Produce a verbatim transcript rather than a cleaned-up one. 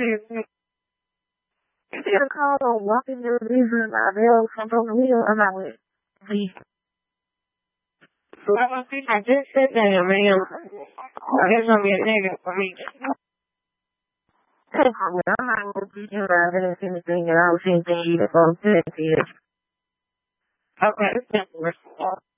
You get a call on walking your vision my bill from the wheel and I went, please. I just said that, ma'am. I guess I'm getting negative for me. I'm not going to be doing anything that I was thinking either from fifty. Okay,